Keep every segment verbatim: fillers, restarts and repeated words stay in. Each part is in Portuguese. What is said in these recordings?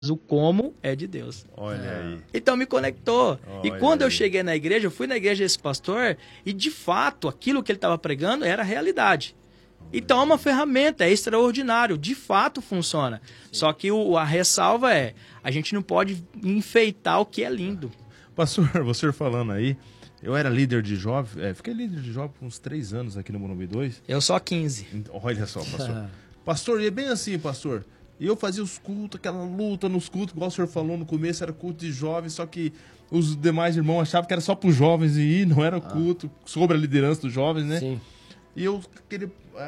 o como é de Deus. Olha aí. Então me conectou. Olha e quando aí. eu cheguei na igreja, eu fui na igreja desse pastor e de fato aquilo que ele estava pregando era realidade. Então é uma ferramenta, é extraordinário, de fato funciona. Sim. Só que o, a ressalva é, a gente não pode enfeitar o que é lindo. Pastor, você falando aí, eu era líder de jovem, é, fiquei líder de jovem por uns três anos aqui no Morumbi dois. Eu só quinze. Olha só, pastor. Pastor, e é bem assim, pastor. E eu fazia os cultos, aquela luta nos cultos, igual o senhor falou no começo, era culto de jovens, só que os demais irmãos achavam que era só para os jovens ir, não era culto, ah. sobre a liderança dos jovens, né? Sim. E eu queria,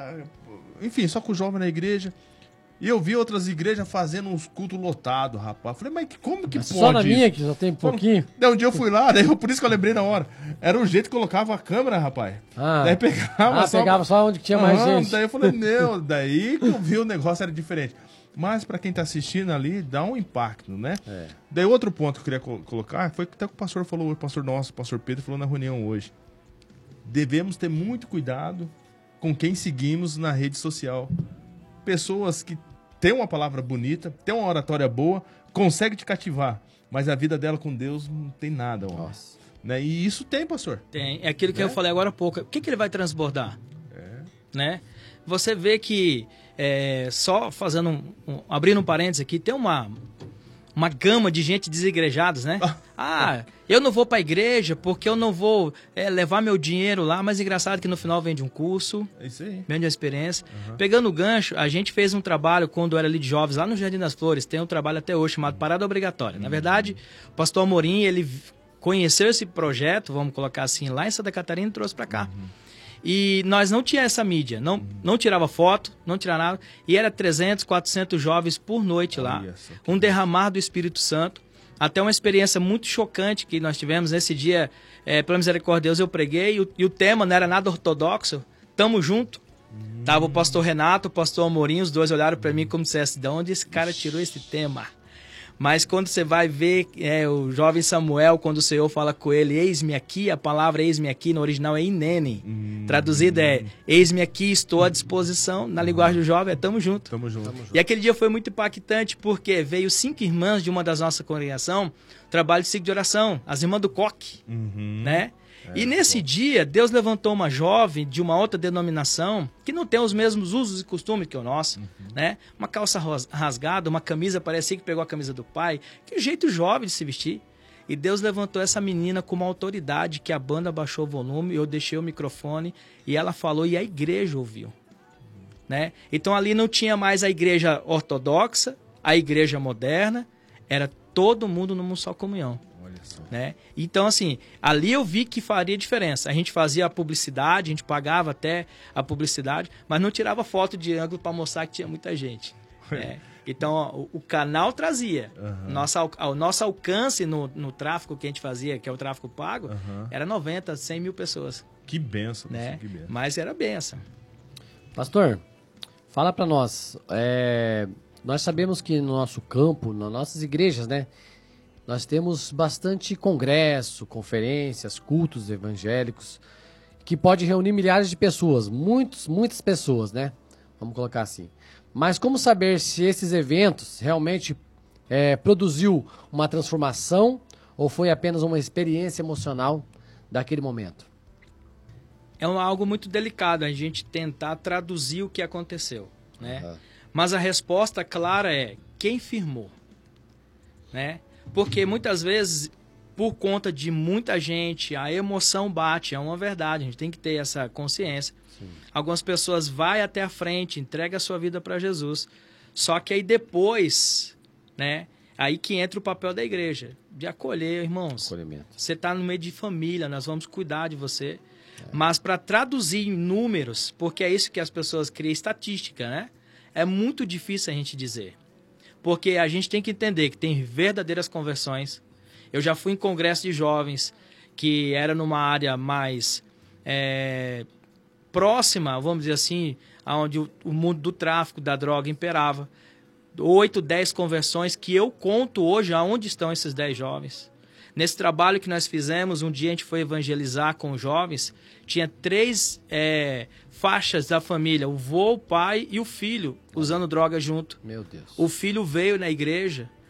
enfim, só com o jovem na igreja. E eu vi outras igrejas fazendo uns cultos lotados, rapaz. Falei, mas como que mas pode? Só na minha, isso? que já tem pouquinho. Daí um dia eu fui lá, daí eu, por isso que eu lembrei na hora. Era o jeito que colocava a câmera, rapaz. Ah, daí pegava, ah, só, pegava só onde tinha mais uhum, gente. Daí eu falei, meu, daí que eu vi o negócio era diferente. Mas para quem tá assistindo ali, dá um impacto, né? É. Daí outro ponto que eu queria co colocar foi que até o pastor falou, o pastor nosso, o pastor Pedro falou na reunião hoje. Devemos ter muito cuidado com quem seguimos na rede social. Pessoas que têm uma palavra bonita, têm uma oratória boa, conseguem te cativar, mas a vida dela com Deus não tem nada. Nossa. Né? E isso tem, pastor. Tem. É aquilo que é? eu falei agora há pouco. O que, que ele vai transbordar? É. Né? Você vê que, é, só fazendo um, um, abrindo um parênteses aqui, tem uma, uma gama de gente desigrejados, né? Ah, eu não vou para a igreja porque eu não vou é, levar meu dinheiro lá, mas engraçado que no final vende um curso, é isso aí. Vende uma experiência. Uhum. Pegando o gancho, a gente fez um trabalho quando eu era ali de jovens, lá no Jardim das Flores, tem um trabalho até hoje chamado Parada Obrigatória. Uhum. Na verdade, o pastor Amorim, ele conheceu esse projeto, vamos colocar assim, lá em Santa Catarina e trouxe para cá. Uhum. E nós não tinha essa mídia, não, uhum. não tirava foto, não tirava nada, e era trezentos, quatrocentos jovens por noite lá. Olha, um derramar do Espírito Santo. Até uma experiência muito chocante que nós tivemos nesse dia, é, pela misericórdia de Deus, eu preguei, e o, e o tema não era nada ortodoxo, tamo junto. Hum. Tava o pastor Renato, o pastor Amorim, os dois olharam para mim como se dissesse, de onde esse cara tirou esse tema? Mas quando você vai ver é, o jovem Samuel, quando o Senhor fala com ele, eis-me aqui, a palavra eis-me aqui, no original é inene. Hum. Traduzida é, eis-me aqui, estou à disposição. Na linguagem do jovem é tamo junto. Tamo junto. E aquele dia foi muito impactante, porque veio cinco irmãs de uma das nossas congregações, trabalho de ciclo de oração, as irmãs do coque, uhum. né? É, e nesse bom. dia, Deus levantou uma jovem de uma outra denominação que não tem os mesmos usos e costumes que o nosso, uhum. né? Uma calça rasgada, uma camisa, parecia que pegou a camisa do pai. Que jeito jovem de se vestir. E Deus levantou essa menina com uma autoridade que a banda baixou o volume, eu deixei o microfone e ela falou e a igreja ouviu. Uhum. Né? Então ali não tinha mais a igreja ortodoxa, a igreja moderna, era todo mundo numa só comunhão. Né? Então, assim, ali eu vi que faria diferença. A gente fazia a publicidade, a gente pagava até a publicidade, mas não tirava foto de ângulo para mostrar que tinha muita gente. Né? Então, ó, o, o canal trazia. Uhum. Nossa, o nosso alcance no, no tráfego que a gente fazia, que é o tráfego pago, uhum. era noventa, cem mil pessoas. Que benção, né? Que benção. Mas era benção. Pastor, fala para nós. É, nós sabemos que no nosso campo, nas nossas igrejas, né? Nós temos bastante congresso, conferências, cultos evangélicos, que pode reunir milhares de pessoas, muitos, muitas pessoas, né? Vamos colocar assim. Mas como saber se esses eventos realmente é, produziu uma transformação ou foi apenas uma experiência emocional daquele momento? É um, algo muito delicado a gente tentar traduzir o que aconteceu, né? Uhum. Mas a resposta clara é quem firmou, né? Porque muitas vezes, por conta de muita gente, a emoção bate, é uma verdade, a gente tem que ter essa consciência. Sim. Algumas pessoas vai até a frente, entrega a sua vida para Jesus, só que aí depois, né, aí que entra o papel da igreja, de acolher, irmãos. Acolhimento. Você está no meio de família, nós vamos cuidar de você, é. Mas para traduzir em números, porque é isso que as pessoas criam, estatística, né? É muito difícil a gente dizer. Porque a gente tem que entender que tem verdadeiras conversões. Eu já fui em congresso de jovens que era numa área mais é, próxima, vamos dizer assim, onde o, o mundo do tráfico, da droga imperava. Oito, dez conversões que eu conto hoje aonde estão esses dez jovens. Nesse trabalho que nós fizemos, um dia a gente foi evangelizar com os jovens, tinha três é, faixas da família, o vô, o pai e o filho, usando droga junto. Meu Deus. O filho veio na igreja,